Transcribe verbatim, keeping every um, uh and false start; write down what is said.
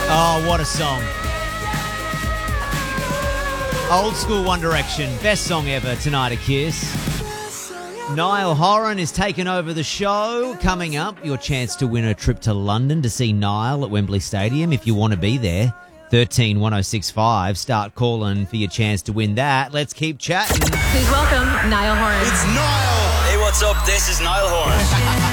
Oh, what a song. Old school One Direction. Best song ever tonight at Kiss. Niall Horan is taking over the show. Coming up, your chance to win a trip to London to see Niall at Wembley Stadium if you want to be there. thirteen one oh six five. Start calling for your chance to win that. Let's keep chatting. Please welcome Niall Horan. It's Niall. Hey, what's up? This is Niall Horan.